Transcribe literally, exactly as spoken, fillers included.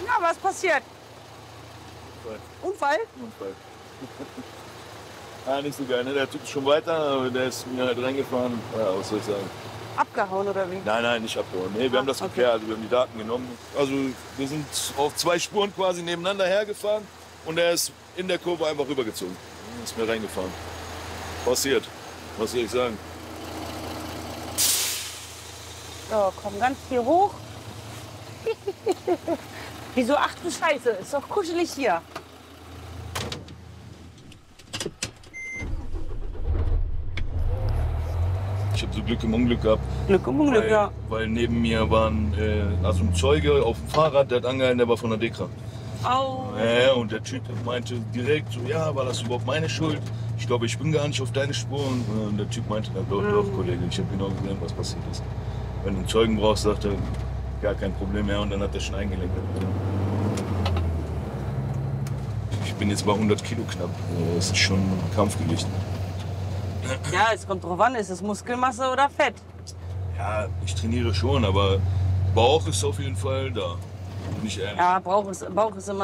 Ja, was passiert? Unfall. Unfall? Unfall. Ja, nicht so geil, ne? Der Typ ist schon weiter, aber der ist mir halt reingefahren. Ja, was soll ich sagen? Abgehauen oder wie? Nein, nein, nicht abgehauen. Nee, wir Ah, haben das okay. geklärt, also wir haben die Daten genommen. Also wir sind auf zwei Spuren quasi nebeneinander hergefahren und er ist in der Kurve einfach rübergezogen. Ist mir reingefahren. Passiert. Was soll ich sagen? So, komm ganz hier hoch. Wieso? Ach du Scheiße, ist doch kuschelig hier. Ich habe so Glück im Unglück gehabt. Glück im Unglück, weil, ja. weil neben mir waren äh, also ein Zeuge auf dem Fahrrad, der hat angehalten, der war von der Dekra. Au. Ja, und der Typ meinte direkt so, ja, war das überhaupt meine Schuld? Ich glaube, ich bin gar nicht auf deine Spuren. Und der Typ meinte dann, doch, doch, Kollege, ich habe genau gesehen, was passiert ist. Wenn du einen Zeugen brauchst, sagt er, gar kein Problem mehr. Und dann hat er schon eingelenkt. Ich bin jetzt bei hundert Kilo knapp. Das ist schon ein Kampfgewicht. Ja, es kommt drauf an, ist es Muskelmasse oder Fett? Ja, ich trainiere schon, aber Bauch ist auf jeden Fall da. Nicht ehrlich. Ja, Bauch ist, Bauch ist immer